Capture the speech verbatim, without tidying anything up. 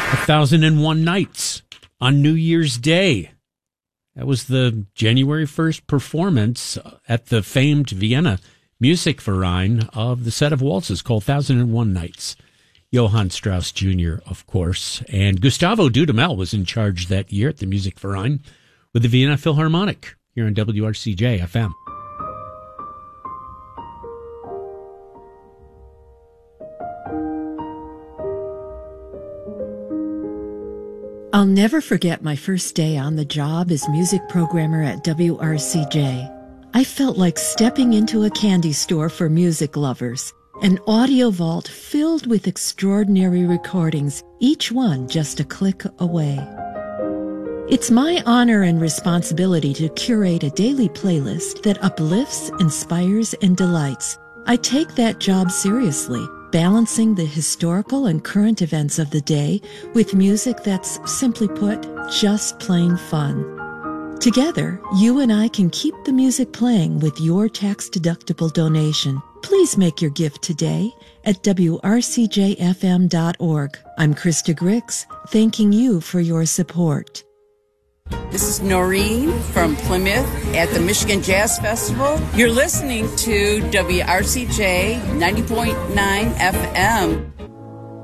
A Thousand and One Nights on New Year's Day. That was the January first performance at the famed Vienna Musikverein of the set of waltzes called Thousand and One Nights. Johann Strauss Junior, of course, and Gustavo Dudamel was in charge that year at the Musikverein with the Vienna Philharmonic here on W R C J F M. I'll never forget my first day on the job as music programmer at W R C J. I felt like stepping into a candy store for music lovers, an audio vault filled with extraordinary recordings, each one just a click away. It's my honor and responsibility to curate a daily playlist that uplifts, inspires, and delights. I take that job seriously, balancing the historical and current events of the day with music that's, simply put, just plain fun. Together, you and I can keep the music playing with your tax-deductible donation. Please make your gift today at W R C J F M dot org. I'm Krista Grix, thanking you for your support. This is Noreen from Plymouth at the Michigan Jazz Festival. You're listening to W R C J ninety point nine F M.